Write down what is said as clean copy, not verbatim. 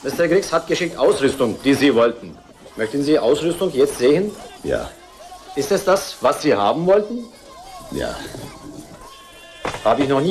Mr. Griggs hat geschickt Ausrüstung, die Sie wollten. Möchten Sie Ausrüstung jetzt sehen? Ja. Ist es das, was Sie haben wollten? Ja. Habe ich noch nie